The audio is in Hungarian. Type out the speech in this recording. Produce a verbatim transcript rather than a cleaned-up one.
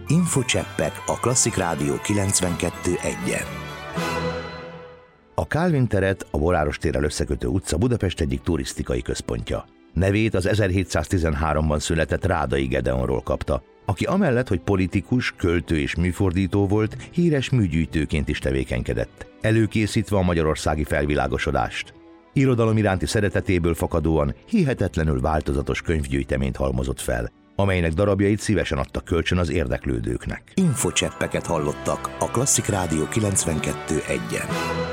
Infocseppek a Klasszik Rádió kilencvenkettő egyen. A Kálvin teret a Boráros térrel összekötő utca Budapest egyik turisztikai központja. Nevét az ezerhétszáztizenháromban született Rádai Gedeonról kapta, aki amellett, hogy politikus, költő és műfordító volt, híres műgyűjtőként is tevékenykedett, előkészítve a magyarországi felvilágosodást. Irodalom iránti szeretetéből fakadóan hihetetlenül változatos könyvgyűjteményt halmozott fel, amelynek darabjait szívesen adtak kölcsön az érdeklődőknek. Infocseppeket hallottak a Klasszik Rádió kilencvenkettő egyen.